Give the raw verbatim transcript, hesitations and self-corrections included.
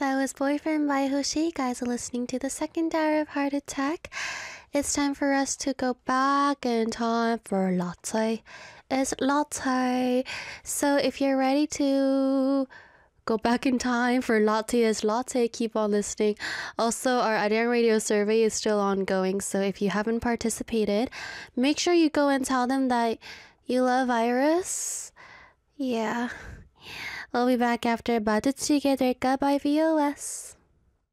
That was Boyfriend by Hoshi. You guys are listening to the second hour of Heart Attack. It's time for us to go back in time for Latte. It's Latte. So if you're ready to go back in time for Latte is Latte, keep on listening. Also, our Adang Radio survey is still ongoing, so if you haven't participated, make sure you go and tell them that you love Iris. Yeah. We'll be back after 마주치게 될까 by V O S.